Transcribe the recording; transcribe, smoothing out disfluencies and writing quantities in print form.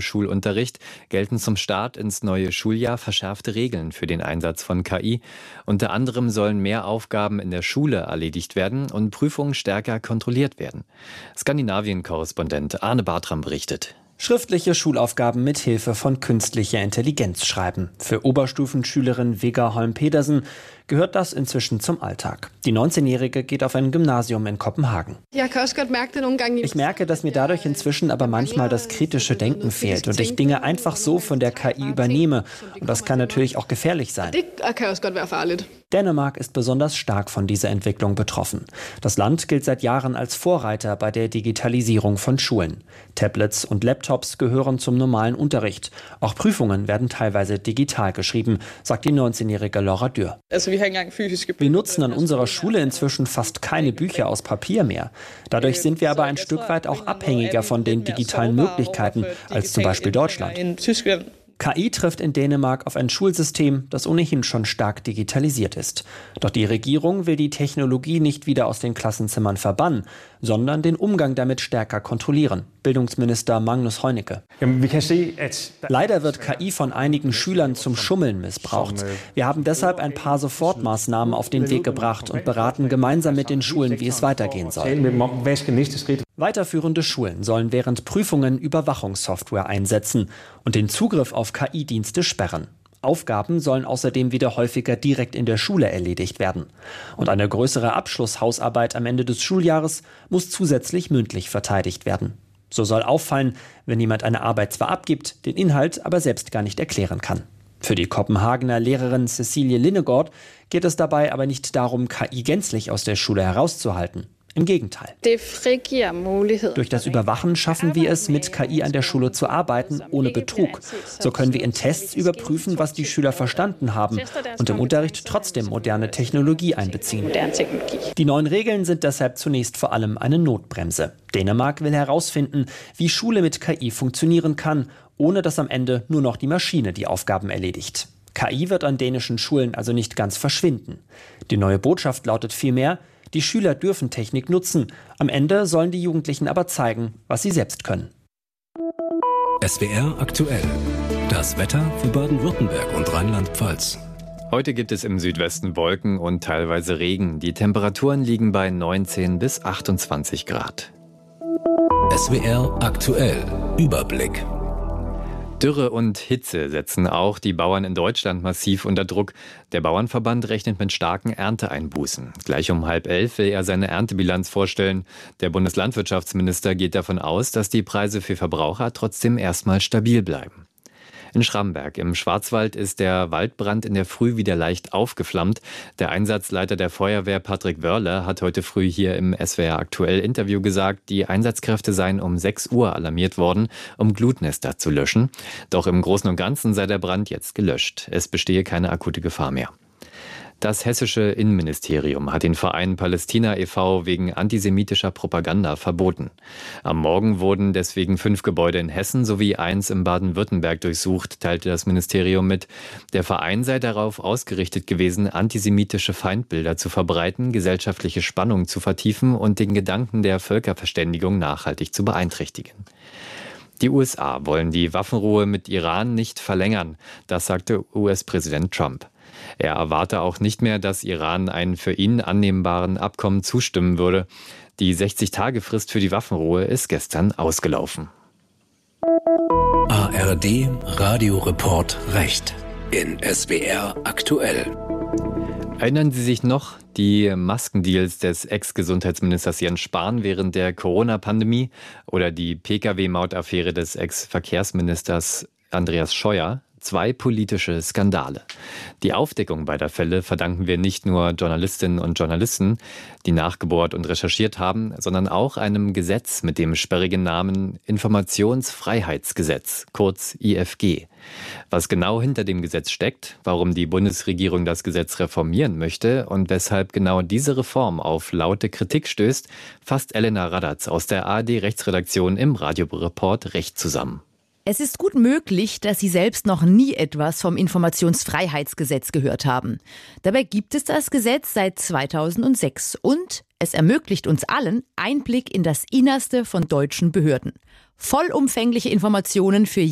Schulunterricht gelten zum Start ins neue Schuljahr verschärfte Regeln für den Einsatz von KI. Unter anderem sollen mehr Aufgaben in der Schule erledigt werden und Prüfungen stärker kontrolliert werden. Skandinavien-Korrespondent Arne Bartram berichtet. Schriftliche Schulaufgaben mit Hilfe von künstlicher Intelligenz schreiben. Für Oberstufenschülerin Vega Holm-Pedersen gehört das inzwischen zum Alltag. Die 19-Jährige geht auf ein Gymnasium in Kopenhagen. Ich merke, dass mir dadurch inzwischen aber manchmal das kritische Denken fehlt und ich Dinge einfach so von der KI übernehme. Und das kann natürlich auch gefährlich sein. Dänemark ist besonders stark von dieser Entwicklung betroffen. Das Land gilt seit Jahren als Vorreiter bei der Digitalisierung von Schulen. Tablets und Laptops gehören zum normalen Unterricht. Auch Prüfungen werden teilweise digital geschrieben, sagt die 19-jährige Laura Dürr. Wir nutzen an unserer Schule inzwischen fast keine Bücher aus Papier mehr. Dadurch sind wir aber ein Stück weit auch abhängiger von den digitalen Möglichkeiten als zum Beispiel Deutschland. KI trifft in Dänemark auf ein Schulsystem, das ohnehin schon stark digitalisiert ist. Doch die Regierung will die Technologie nicht wieder aus den Klassenzimmern verbannen, sondern den Umgang damit stärker kontrollieren. Bildungsminister Magnus Heunicke. Leider wird KI von einigen Schülern zum Schummeln missbraucht. Wir haben deshalb ein paar Sofortmaßnahmen auf den Weg gebracht und beraten gemeinsam mit den Schulen, wie es weitergehen soll. Weiterführende Schulen sollen während Prüfungen Überwachungssoftware einsetzen und den Zugriff auf KI-Dienste sperren. Aufgaben sollen außerdem wieder häufiger direkt in der Schule erledigt werden. Und eine größere Abschlusshausarbeit am Ende des Schuljahres muss zusätzlich mündlich verteidigt werden. So soll auffallen, wenn jemand eine Arbeit zwar abgibt, den Inhalt aber selbst gar nicht erklären kann. Für die Kopenhagener Lehrerin Cecilie Linnegård geht es dabei aber nicht darum, KI gänzlich aus der Schule herauszuhalten. Im Gegenteil. Durch das Überwachen schaffen wir es, mit KI an der Schule zu arbeiten, ohne Betrug. So können wir in Tests überprüfen, was die Schüler verstanden haben und im Unterricht trotzdem moderne Technologie einbeziehen. Die neuen Regeln sind deshalb zunächst vor allem eine Notbremse. Dänemark will herausfinden, wie Schule mit KI funktionieren kann, ohne dass am Ende nur noch die Maschine die Aufgaben erledigt. KI wird an dänischen Schulen also nicht ganz verschwinden. Die neue Botschaft lautet vielmehr: Die Schüler dürfen Technik nutzen. Am Ende sollen die Jugendlichen aber zeigen, was sie selbst können. SWR aktuell. Das Wetter für Baden-Württemberg und Rheinland-Pfalz. Heute gibt es im Südwesten Wolken und teilweise Regen. Die Temperaturen liegen bei 19 bis 28 Grad. SWR aktuell. Überblick. Dürre und Hitze setzen auch die Bauern in Deutschland massiv unter Druck. Der Bauernverband rechnet mit starken Ernteeinbußen. Gleich um 10:30 will er seine Erntebilanz vorstellen. Der Bundeslandwirtschaftsminister geht davon aus, dass die Preise für Verbraucher trotzdem erstmal stabil bleiben. In Schramberg im Schwarzwald ist der Waldbrand in der Früh wieder leicht aufgeflammt. Der Einsatzleiter der Feuerwehr, Patrick Wörle, hat heute früh hier im SWR aktuell Interview gesagt, die Einsatzkräfte seien um 6 Uhr alarmiert worden, um Glutnester zu löschen. Doch im Großen und Ganzen sei der Brand jetzt gelöscht. Es bestehe keine akute Gefahr mehr. Das hessische Innenministerium hat den Verein Palästina e.V. wegen antisemitischer Propaganda verboten. Am Morgen wurden deswegen 5 Gebäude in Hessen sowie 1 in Baden-Württemberg durchsucht, teilte das Ministerium mit. Der Verein sei darauf ausgerichtet gewesen, antisemitische Feindbilder zu verbreiten, gesellschaftliche Spannungen zu vertiefen und den Gedanken der Völkerverständigung nachhaltig zu beeinträchtigen. Die USA wollen die Waffenruhe mit Iran nicht verlängern, das sagte US-Präsident Trump. Er erwarte auch nicht mehr, dass Iran einen für ihn annehmbaren Abkommen zustimmen würde. Die 60-Tage-Frist für die Waffenruhe ist gestern ausgelaufen. ARD Radioreport Recht in SWR aktuell. Erinnern Sie sich noch, die Maskendeals des Ex-Gesundheitsministers Jens Spahn während der Corona-Pandemie oder die Pkw-Maut-Affäre des Ex-Verkehrsministers Andreas Scheuer? 2 politische Skandale. Die Aufdeckung beider Fälle verdanken wir nicht nur Journalistinnen und Journalisten, die nachgebohrt und recherchiert haben, sondern auch einem Gesetz mit dem sperrigen Namen Informationsfreiheitsgesetz, kurz IFG. Was genau hinter dem Gesetz steckt, warum die Bundesregierung das Gesetz reformieren möchte und weshalb genau diese Reform auf laute Kritik stößt, fasst Elena Radatz aus der ARD-Rechtsredaktion im Radioreport Recht zusammen. Es ist gut möglich, dass Sie selbst noch nie etwas vom Informationsfreiheitsgesetz gehört haben. Dabei gibt es das Gesetz seit 2006 und es ermöglicht uns allen Einblick in das Innerste von deutschen Behörden. Vollumfängliche Informationen für